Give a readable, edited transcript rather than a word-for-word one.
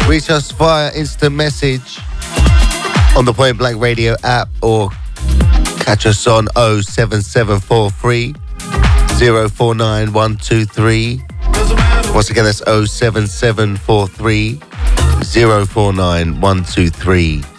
Reach us via instant message on the Point Blank Radio app or catch us on 07743 049 123. Once again, that's 07743 049 123.